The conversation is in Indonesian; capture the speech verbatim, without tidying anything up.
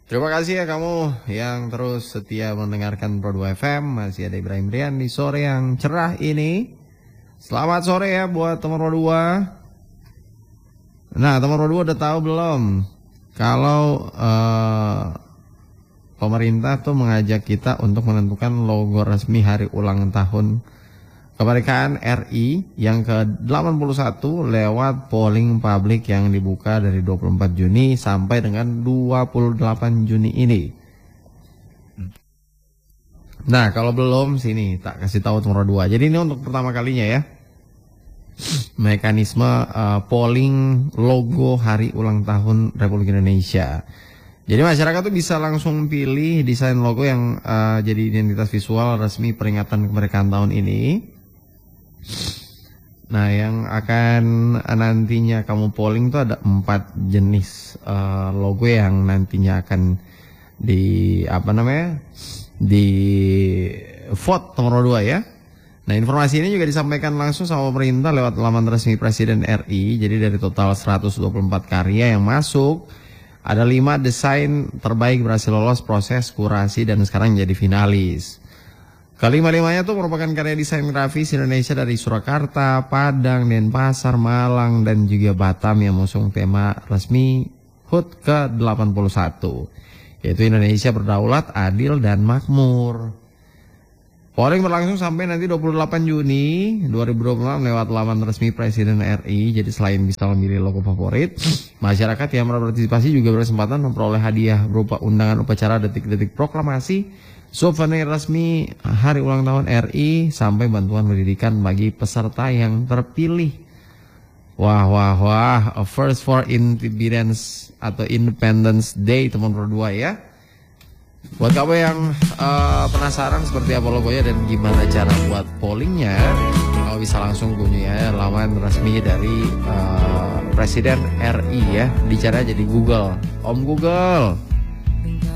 Terima kasih ya kamu yang terus setia mendengarkan Pro dua F M. Masih ada Ibrahim Rian di sore yang cerah ini. Selamat sore ya buat teman Pro dua. Nah, teman Pro dua udah tahu belum kalau uh, pemerintah tuh mengajak kita untuk menentukan logo resmi hari ulang tahun kemerdekaan R I yang ke delapan puluh satu lewat polling publik yang dibuka dari dua puluh empat Juni sampai dengan dua puluh delapan Juni ini. Nah, kalau belum sini tak kasih tahu nomor dua. Jadi ini untuk pertama kalinya ya. Mekanisme uh, polling logo hari ulang tahun Republik Indonesia. Jadi masyarakat tuh bisa langsung pilih desain logo yang uh, jadi identitas visual resmi peringatan kemerdekaan tahun ini. Nah, yang akan nantinya kamu polling tuh ada empat jenis uh, logo yang nantinya akan di apa namanya di vote nomor dua ya. Nah, informasi ini juga disampaikan langsung sama pemerintah lewat laman resmi Presiden R I. Jadi dari total seratus dua puluh empat karya yang masuk, ada lima desain terbaik berhasil lolos proses kurasi dan sekarang jadi finalis. Kelima-limanya itu merupakan karya desain grafis Indonesia dari Surakarta, Padang, Denpasar, Malang, dan juga Batam yang mengusung tema resmi H U T ke delapan puluh satu, yaitu Indonesia berdaulat, adil, dan makmur. Polling berlangsung sampai nanti dua puluh delapan Juni dua ribu dua puluh enam lewat laman resmi Presiden R I. Jadi selain bisa memilih logo favorit, masyarakat yang berpartisipasi juga berkesempatan memperoleh hadiah berupa undangan upacara detik-detik proklamasi, souvenir resmi hari ulang tahun R I, sampai bantuan pendidikan bagi peserta yang terpilih. Wah, wah, wah, a first for Independence atau Independence Day teman berdua ya. Buat kamu yang uh, penasaran seperti apa logonya dan gimana cara buat pollingnya, kamu bisa langsung kunjungi ya laman resmi dari uh, Presiden R I ya. Dicari aja di Google, Om Google.